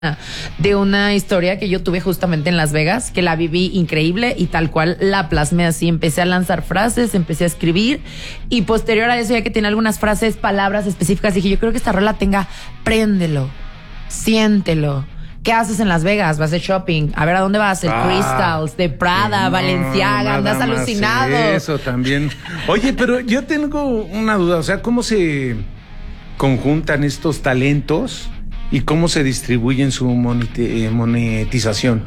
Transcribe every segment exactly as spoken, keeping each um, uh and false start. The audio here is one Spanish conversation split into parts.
de una historia que yo tuve justamente en Las Vegas, que la viví increíble y tal cual la plasmé así. Empecé a lanzar frases, empecé a escribir y posterior a eso, ya que tenía algunas frases, palabras específicas, dije, yo creo que esta rola tenga, préndelo, siéntelo. ¿Qué haces en Las Vegas? ¿Vas de shopping? A ver, ¿a dónde vas? El ah, Crystals, de Prada, no, Balenciaga, andas alucinado. Eso también. Oye, pero yo tengo una duda, o sea, ¿cómo se conjuntan estos talentos y cómo se distribuyen su monetización?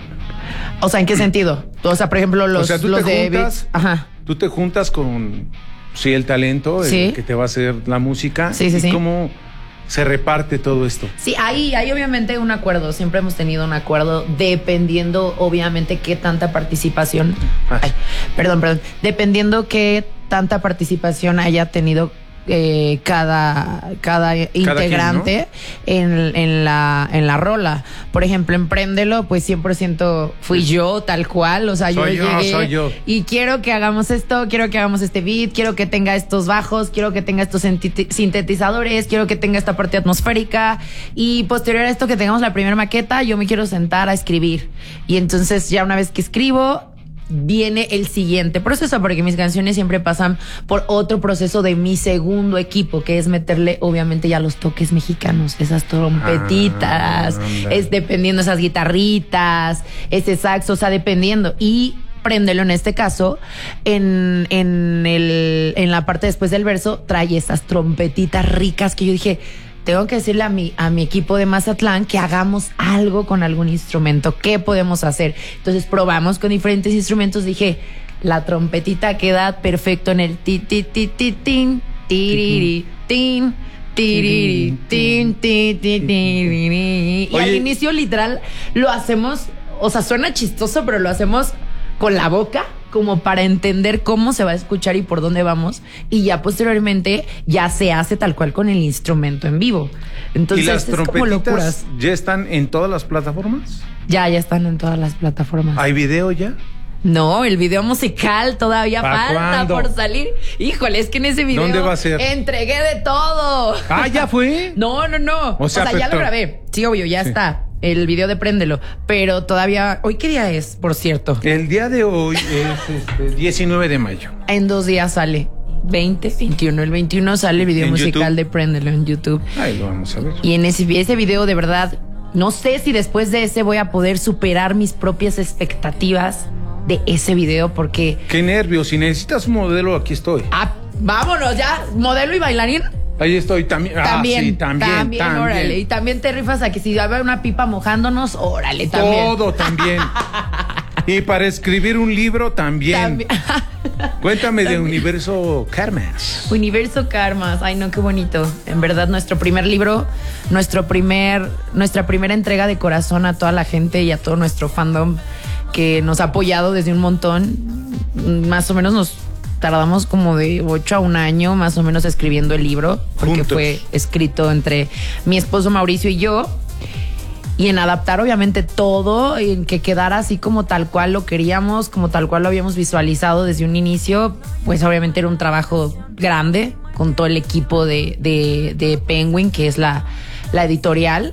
O sea, ¿en qué sentido? O sea, por ejemplo, los, o sea, ¿tú los te de... juntas, Ajá. Tú te juntas con, sí, el talento, ¿Sí? el que te va a hacer la música. Sí, sí, ¿Y sí. cómo se reparte todo esto? Sí, hay, hay obviamente un acuerdo. Siempre hemos tenido un acuerdo dependiendo, obviamente, qué tanta participación... Ah. Ay, perdón, perdón. Dependiendo qué tanta participación haya tenido... Eh, cada, cada integrante quien, ¿no? en, en, la, en la rola. Por ejemplo, en Préndelo, pues cien por ciento fui yo, tal cual. O sea, soy yo, yo llegué soy yo. Y quiero que hagamos esto, quiero que hagamos este beat, quiero que tenga estos bajos, quiero que tenga estos sintetizadores, quiero que tenga esta parte atmosférica. Y posterior a esto, que tengamos la primera maqueta, yo me quiero sentar a escribir. Y entonces, ya una vez que escribo, viene el siguiente proceso, porque mis canciones siempre pasan por otro proceso de mi segundo equipo, que es meterle obviamente ya los toques mexicanos, esas trompetitas, ah, es dependiendo esas guitarritas, ese saxo, o sea, dependiendo. Y Préndelo, en este caso, en, en, el, en la parte después del verso, trae esas trompetitas ricas que yo dije, tengo que decirle a mi, a mi equipo de Mazatlán que hagamos algo con algún instrumento. ¿Qué podemos hacer? Entonces probamos con diferentes instrumentos. Dije, la trompetita queda perfecto en el ti, ti, ti, ti, tin, tiriri, tin, tiriri, tin, ti, ti, tiriri. Y al inicio, literal, lo hacemos, o sea, suena chistoso, pero lo hacemos con la boca, como para entender cómo se va a escuchar y por dónde vamos, y ya posteriormente ya se hace tal cual con el instrumento en vivo. Entonces, ¿y las es como locuras. ¿Ya están en todas las plataformas? Ya, ya están en todas las plataformas. ¿Hay video ya? No, el video musical todavía falta ¿cuándo? por salir. Híjole, es que en ese video ¿dónde va a ser? Entregué de todo. Ah, ¿ya fue? No, no, no. O sea, o sea ya lo grabé. Sí, obvio, ya sí. está. El video de Préndelo, pero todavía... ¿Hoy qué día es, por cierto? El día de hoy es este, diecinueve de mayo. En dos días sale. veinte, veintiuno. El veintiuno sale el video musical YouTube? de Préndelo en YouTube. Ahí lo vamos a ver. Y en ese, ese video, de verdad, no sé si después de ese voy a poder superar mis propias expectativas de ese video, porque... Qué nervios. Si necesitas un modelo, aquí estoy. Ah, vámonos ya. ¿Modelo y bailarín? Ahí estoy también. También, ah, sí, también, también, también, órale. Y también te rifas a que si va a haber una pipa mojándonos, órale, también. Todo también. Y para escribir un libro también. también. Cuéntame también. De Universo Karmas. Universo Karmas. Ay, no, qué bonito. En verdad, nuestro primer libro, nuestro primer, nuestra primera entrega de corazón a toda la gente y a todo nuestro fandom que nos ha apoyado desde un montón. Más o menos nos tardamos como de ocho a un año más o menos escribiendo el libro, porque Juntos. Fue escrito entre mi esposo Mauricio y yo, y en adaptar obviamente todo, en que quedara así como tal cual lo queríamos, como tal cual lo habíamos visualizado desde un inicio. Pues obviamente era un trabajo grande con todo el equipo de, de, de Penguin, que es la, la editorial.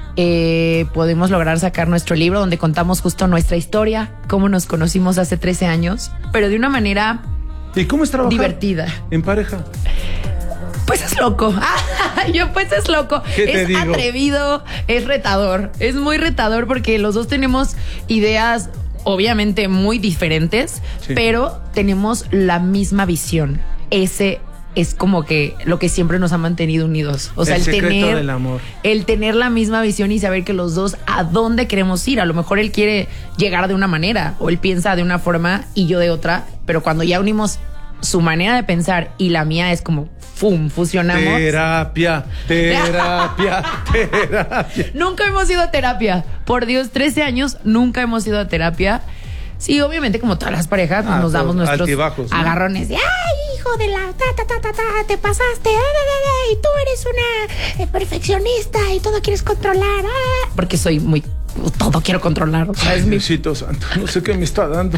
Eh, podemos lograr sacar nuestro libro donde contamos justo nuestra historia, cómo nos conocimos hace trece años, pero de una manera... ¿Y cómo es trabajar divertida? ¿En pareja? Pues es loco. Yo pues es loco. ¿Qué te es digo? atrevido, es retador. Es muy retador porque los dos tenemos ideas obviamente muy diferentes, sí. pero tenemos la misma visión. Ese es como que lo que siempre nos ha mantenido unidos. O sea, el, el secreto tener del amor. El tener la misma visión y saber que los dos a dónde queremos ir. A lo mejor él quiere llegar de una manera o él piensa de una forma y yo de otra, pero cuando ya unimos su manera de pensar y la mía es como ¡fum! Fusionamos. Terapia, terapia, terapia. Nunca hemos ido a terapia. Por Dios, trece años, nunca hemos ido a terapia. Sí, obviamente, como todas las parejas, ah, nos damos nuestros altibajos, ¿no? Agarrones de ¡ay, hijo de la ta, ta, ta, ta, ta, te pasaste! Da, da, da, y tú eres una eh, perfeccionista y todo quieres controlar. Ah. Porque soy muy... todo quiero controlar. O sea, Ay, es mi... Diosito santo, no sé qué me está dando.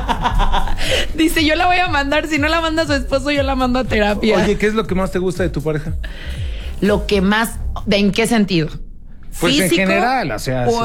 Dice, yo la voy a mandar. Si no la manda a su esposo, yo la mando a terapia. Oye, ¿qué es lo que más te gusta de tu pareja? Lo que más... ¿De en qué sentido? Pues físico en general, o sea, o